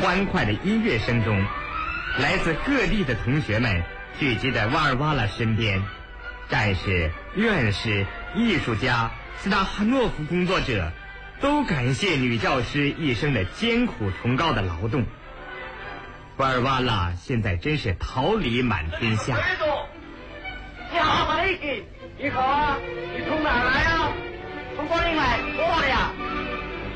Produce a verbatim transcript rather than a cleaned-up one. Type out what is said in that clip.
欢快的音乐声中，来自各地的同学们聚集在瓦尔瓦拉身边，战士、院士、艺术家、斯达哈诺夫工作者都感谢女教师一生的艰苦崇高的劳动。瓦尔瓦拉现在真是桃李满天下。 你好，马丽，你好啊，你从哪儿来呀？从光明来，多少呀？